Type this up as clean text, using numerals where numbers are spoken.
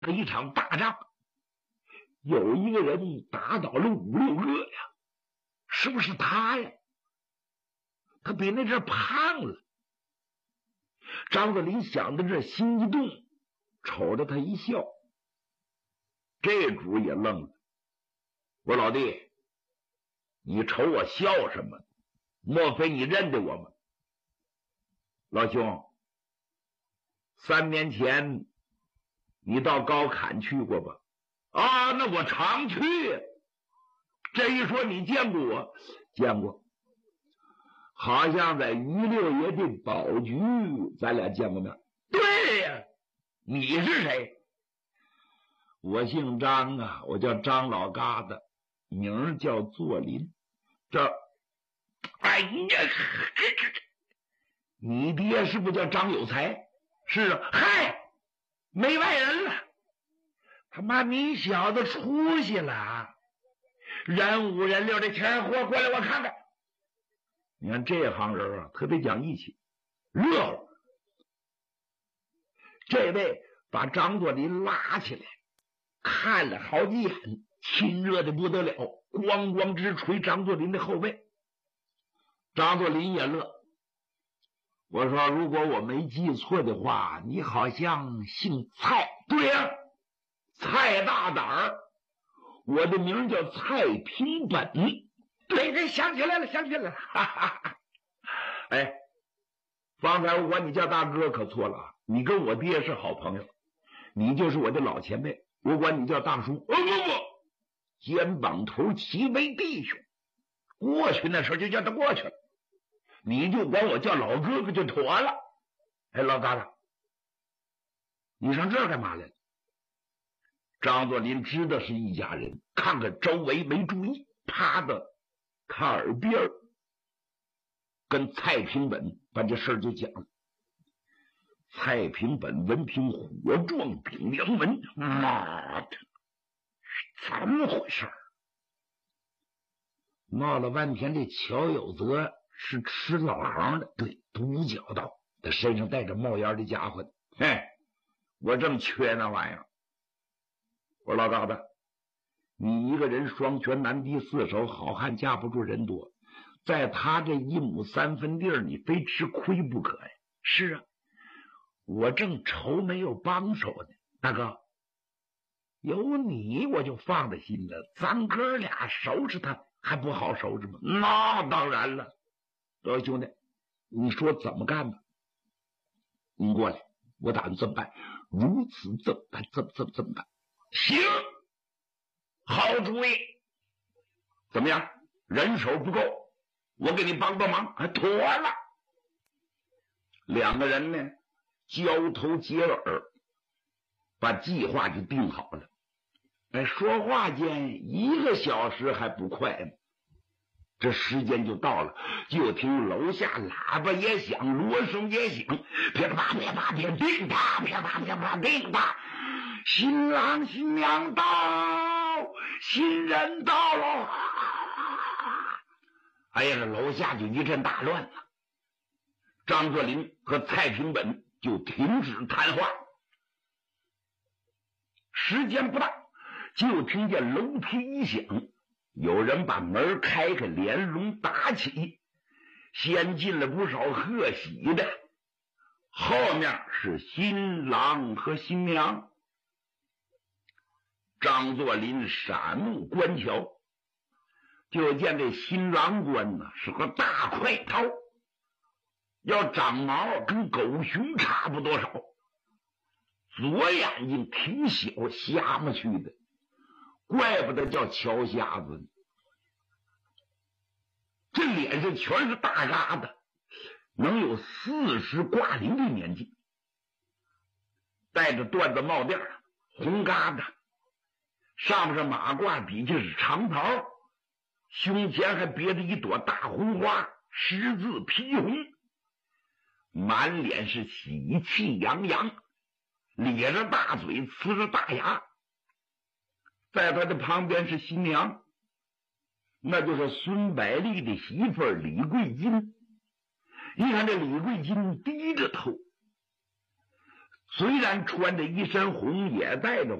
一场大仗，有一个人打倒了5、6个呀，是不是他呀？他比那阵胖了。张作霖想到这，心一动，瞅着他一笑。这主也愣了。我说老弟，你瞅我笑什么？莫非你认得我吗？老兄，3年前你到高坎去过吧？啊，那我常去。这一说你见过我？见过，好像在于六爷的宝局咱俩见过面。对呀，你是谁？我姓张啊，我叫张老疙瘩，名叫作霖。这，哎呀，你爹是不是叫张有才？是啊。嗨，没外人了。他妈，你小子出息了啊！人五人六的钱货过来，我看看。你看这行人啊，特别讲义气，热乎。这位把张作霖拉起来，看了好几眼，亲热的不得了，咣咣直捶张作霖的后背。张作霖也乐。我说，如果我没记错的话，你好像姓蔡。对呀，蔡大胆儿。我的名叫蔡平本。对，想起来了，想起来了。哈哈哈。哎，方才我管你叫大哥可错了，你跟我爹是好朋友，你就是我的老前辈，我管你叫大叔。不，肩膀头齐为弟兄，过去那事就叫他过去了，你就管我叫老哥哥就妥了。哎，老疙瘩，你上这儿干嘛来了？张作霖知道是一家人，看看周围没注意，趴到他耳边跟蔡平本把这事儿就讲了。蔡平本闻听，火撞顶梁门，妈的，怎么回事？闹了半天，这乔有泽是吃老行的，对，独角道，他身上带着冒烟的家伙的。嘿，我正缺那玩意儿。我说老疙瘩，你一个人双拳难敌4手，好汉架不住人多，在他这1亩3分地儿，你非吃亏不可呀。是啊，我正愁没有帮手呢。大哥，有你我就放在心了，咱哥俩收拾他还不好收拾吗？那当然了。老兄弟，你说怎么干吧？你过来，我打算这么办，如此这么办，这么办。行，好主意。怎么样？人手不够，我给你帮忙。妥了。2个人呢，交头接耳，把计划就定好了。哎，说话间1个小时还不快呢，这时间就到了。就听楼下喇叭也响，锣声也响，噼里啪噼啪噼叮啪，噼啪噼啪叮啪。新郎新娘到，新人到喽！哎呀，这楼下就一阵大乱了。张作霖和蔡平本就停止谈话。时间不大，就听见楼梯一响，有人把门开，帘笼打起，先进了不少贺喜的，后面是新郎和新娘。张作霖闪目观瞧，就见这新郎官呢是个大块头，要长毛跟狗熊差不多少，左眼睛挺小，瞎么去的，怪不得叫乔瞎子呢。这脸上全是大疙瘩，能有40挂零的年纪，戴着缎子帽垫，红疙瘩，上面马褂底下是长袍，胸前还别着一朵大红花，十字披红，满脸是喜气洋洋，咧着大嘴，呲着大牙。在他的旁边是新娘，那就是孙百丽的媳妇李桂金。一看这李桂金低着头， 虽然穿着一身红，也带着